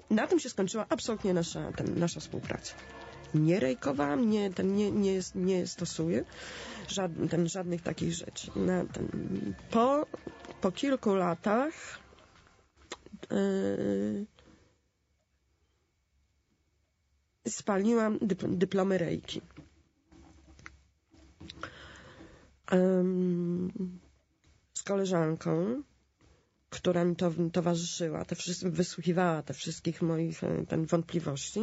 na tym się skończyła absolutnie nasza współpraca. Nie rejkowałam, nie stosuję żadnych takich rzeczy. Po kilku latach spaliłam dyplomy rejki. Z koleżanką, która mi towarzyszyła, wysłuchiwała te wszystkich moich wątpliwości.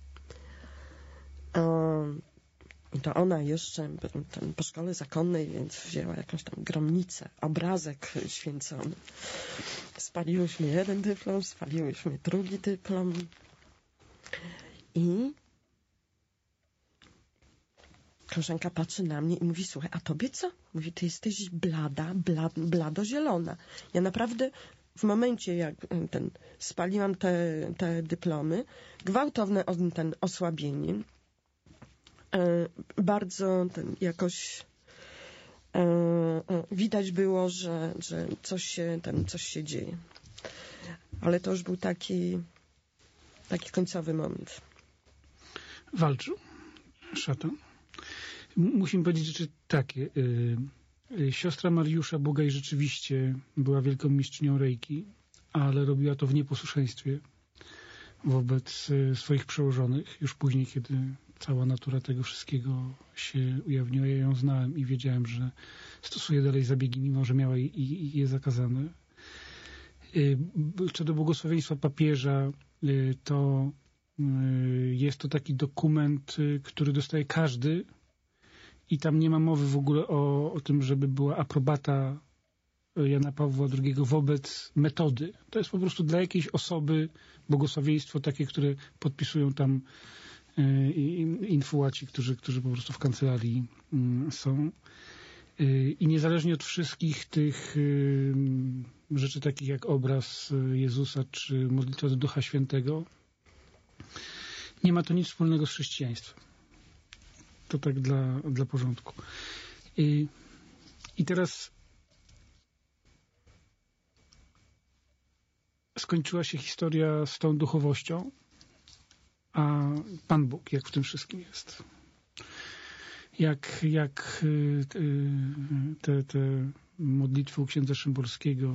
I to ona jeszcze po szkole zakonnej, więc wzięła jakąś tam gromnicę, obrazek święcony. Spaliłyśmy jeden dyplom, spaliłyśmy drugi dyplom. I koleżanka patrzy na mnie i mówi, słuchaj, a tobie co? Mówi, ty jesteś blado-zielona. Ja naprawdę w momencie, jak spaliłam te dyplomy, gwałtowne osłabienie, bardzo jakoś widać było, że coś się dzieje. Ale to już był taki końcowy moment. Walczył szatan? Musimy powiedzieć rzeczy takie. Siostra Mariusza Bugaj rzeczywiście była wielką mistrzynią rejki, ale robiła to w nieposłuszeństwie wobec swoich przełożonych. Już później, kiedy cała natura tego wszystkiego się ujawniła, ja ją znałem i wiedziałem, że stosuje dalej zabiegi, mimo że miała je zakazane. Co do błogosławieństwa papieża, to jest to taki dokument, który dostaje każdy i tam nie ma mowy w ogóle o tym, żeby była aprobata Jana Pawła II wobec metody. To jest po prostu dla jakiejś osoby błogosławieństwo takie, które podpisują tam infułaci, którzy po prostu w kancelarii są. I niezależnie od wszystkich tych rzeczy takich jak obraz Jezusa czy modlitwa do Ducha Świętego, nie ma to nic wspólnego z chrześcijaństwem. To tak dla porządku. I teraz skończyła się historia z tą duchowością, a Pan Bóg, jak w tym wszystkim jest. Jak te modlitwy u księdza Szymborskiego